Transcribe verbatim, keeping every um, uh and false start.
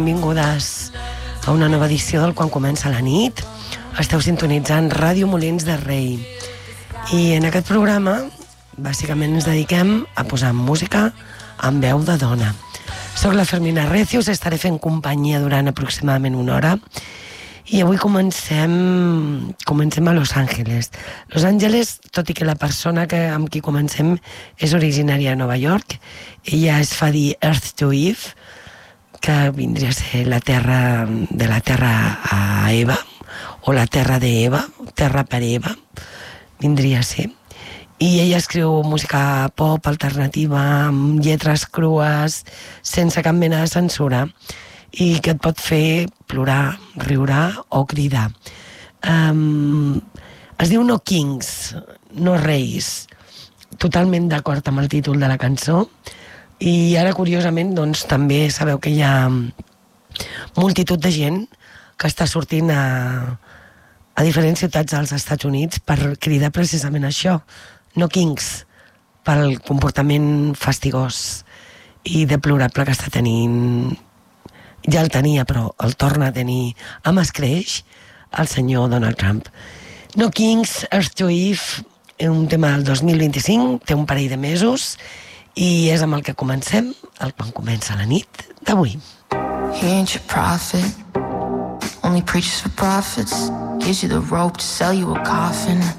Benvingudes a una nova edició del Quan comença la nit. Esteu sintonitzant Ràdio Molins de Rei. I en aquest programa, bàsicament ens dediquem a posar música amb veu de dona. Soc la Fermina Recio, us estaré fent companyia durant aproximadament una hora. I avui comencem, comencem a Los Angeles. Los Angeles, tot i que la persona que, amb qui comencem és originària de Nova York, ella es fa dir Earth to Eve, que vindria a ser la terra de la terra a Eva, o la terra d'Eva, terra per Eva, vindria a ser. I ella escriu música pop, alternativa, amb lletres crues, sense cap mena de censura, i que et pot fer plorar, riure o cridar. Um, es diu No Kings, No Reis, totalment d'acord amb el títol de la cançó. I ara, curiosament, doncs, també sabeu que hi ha multitud de gent que està sortint a, a diferents ciutats dels Estats Units per cridar precisament això, No Kings, pel comportament fastigós i deplorable que està tenint, ja el tenia, però el torna a tenir amb escreix el senyor Donald Trump. No Kings, Earth to Eve, un tema del dos mil vint-i-cinc, té un parell de mesos, i és amb el que comencem, el quan comença la nit d'avui. He ain't your prophet, only preaches for profits, gives you the rope to sell you a coffin.